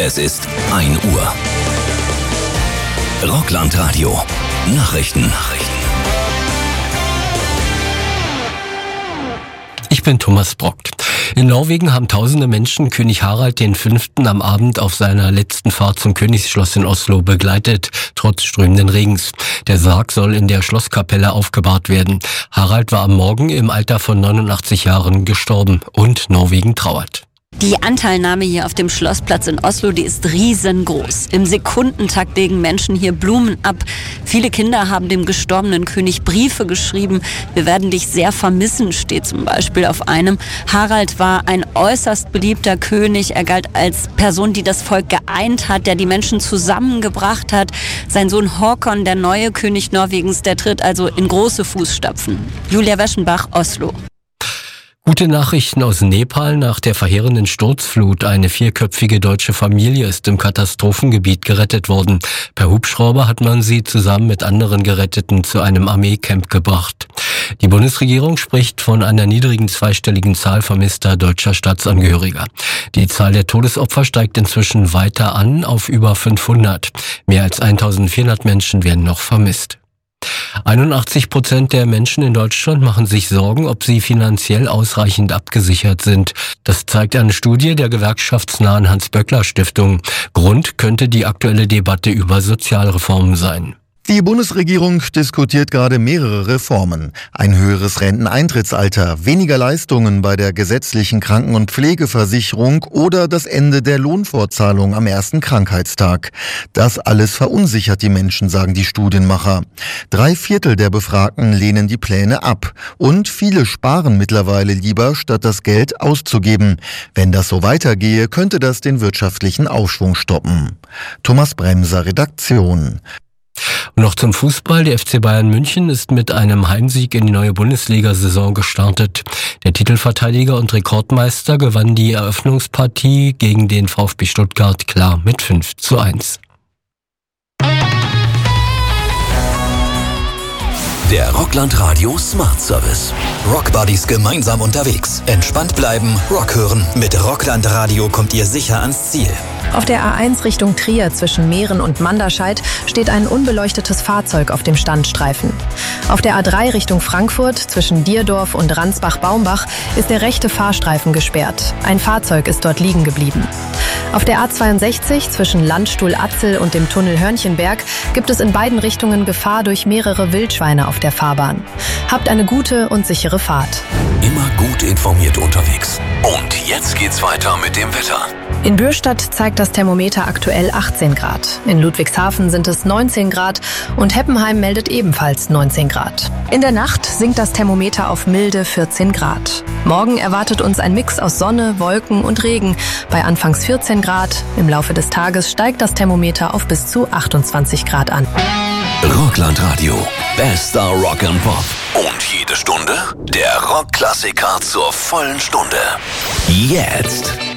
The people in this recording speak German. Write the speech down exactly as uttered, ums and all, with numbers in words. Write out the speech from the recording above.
Es ist ein Uhr. Rockland-Radio. Nachrichten. Nachrichten. Ich bin Thomas Brock. In Norwegen haben tausende Menschen König Harald den Fünften am Abend auf seiner letzten Fahrt zum Königsschloss in Oslo begleitet, trotz strömenden Regens. Der Sarg soll in der Schlosskapelle aufgebahrt werden. Harald war am Morgen im Alter von neunundachtzig Jahren gestorben und Norwegen trauert. Die Anteilnahme hier auf dem Schlossplatz in Oslo, die ist riesengroß. Im Sekundentakt legen Menschen hier Blumen ab. Viele Kinder haben dem gestorbenen König Briefe geschrieben. Wir werden dich sehr vermissen, steht zum Beispiel auf einem. Harald war ein äußerst beliebter König. Er galt als Person, die das Volk geeint hat, der die Menschen zusammengebracht hat. Sein Sohn Håkon, der neue König Norwegens, der tritt also in große Fußstapfen. Julia Weschenbach, Oslo. Gute Nachrichten aus Nepal nach der verheerenden Sturzflut. Eine vierköpfige deutsche Familie ist im Katastrophengebiet gerettet worden. Per Hubschrauber hat man sie zusammen mit anderen Geretteten zu einem Armeecamp gebracht. Die Bundesregierung spricht von einer niedrigen zweistelligen Zahl vermisster deutscher Staatsangehöriger. Die Zahl der Todesopfer steigt inzwischen weiter an auf über fünfhundert. Mehr als eintausendvierhundert Menschen werden noch vermisst. einundachtzig Prozent der Menschen in Deutschland machen sich Sorgen, ob sie finanziell ausreichend abgesichert sind. Das zeigt eine Studie der gewerkschaftsnahen Hans-Böckler-Stiftung. Grund könnte die aktuelle Debatte über Sozialreformen sein. Die Bundesregierung diskutiert gerade mehrere Reformen. Ein höheres Renteneintrittsalter, weniger Leistungen bei der gesetzlichen Kranken- und Pflegeversicherung oder das Ende der Lohnfortzahlung am ersten Krankheitstag. Das alles verunsichert die Menschen, sagen die Studienmacher. Drei Viertel der Befragten lehnen die Pläne ab. Und viele sparen mittlerweile lieber, statt das Geld auszugeben. Wenn das so weitergehe, könnte das den wirtschaftlichen Aufschwung stoppen. Thomas Bremser, Redaktion. Und noch zum Fußball. Der F C Bayern München ist mit einem Heimsieg in die neue Bundesliga-Saison gestartet. Der Titelverteidiger und Rekordmeister gewann die Eröffnungspartie gegen den VfB Stuttgart klar mit fünf zu eins. Der Rockland-Radio Smart Service. Rockbuddies gemeinsam unterwegs. Entspannt bleiben, Rock hören. Mit Rockland-Radio kommt ihr sicher ans Ziel. Auf der A eins Richtung Trier zwischen Meeren und Manderscheid steht ein unbeleuchtetes Fahrzeug auf dem Standstreifen. Auf der A drei Richtung Frankfurt zwischen Dierdorf und Ransbach-Baumbach ist der rechte Fahrstreifen gesperrt. Ein Fahrzeug ist dort liegen geblieben. Auf der A zweiundsechzig zwischen Landstuhl-Atzel und dem Tunnel Hörnchenberg gibt es in beiden Richtungen Gefahr durch mehrere Wildschweine auf der Fahrbahn. Habt eine gute und sichere Fahrt. Immer gut informiert unterwegs. Und jetzt geht's weiter mit dem Wetter. In Bürstadt zeigt das Thermometer aktuell achtzehn Grad. In Ludwigshafen sind es neunzehn Grad und Heppenheim meldet ebenfalls neunzehn Grad. In der Nacht sinkt das Thermometer auf milde vierzehn Grad. Morgen erwartet uns ein Mix aus Sonne, Wolken und Regen bei anfangs vierzehn Grad. Im Laufe des Tages steigt das Thermometer auf bis zu achtundzwanzig Grad an. Rockland-Radio. Bester Rock and Pop. Und jede Stunde der Rockklassiker zur vollen Stunde. Jetzt.